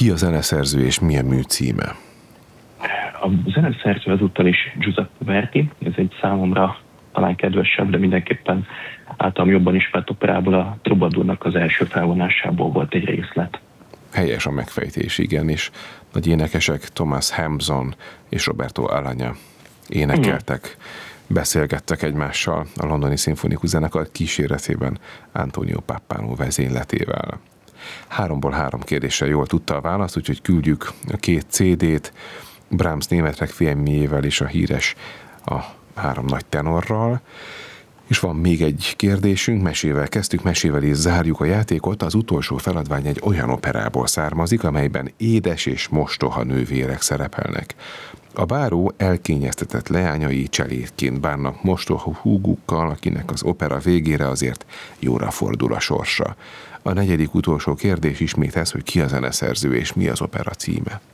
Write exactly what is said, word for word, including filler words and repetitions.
Ki a zeneszerző és milyen mű címe? A zeneszerző ezúttal is Giuseppe Verdi, ez egy számomra talán kedvesebb, de mindenképpen általam jobban ismert operából, a Troubadournak az első felvonásából volt egy részlet. Helyes a megfejtés, igen, és nagy énekesek Thomas Hampson és Roberto Alagna énekeltek, beszélgettek egymással a Londoni Szimfonikus Zenekar kíséretében Antonio Pappano vezényletével. Háromból három kérdéssel jól tudta a választ, úgyhogy küldjük a két cé dét, Brahms német requiemjével és a híres A három nagy tenorral. És van még egy kérdésünk, mesével kezdtük, mesével is zárjuk a játékot. Az utolsó feladvány egy olyan operából származik, amelyben édes és mostoha nővérek szerepelnek. A báró elkényeztetett leányai cselédként bánnak mostoha húgukkal, akinek az opera végére azért jóra fordul a sorsa. A negyedik utolsó kérdés ismét ez, hogy ki a zeneszerző és mi az opera címe.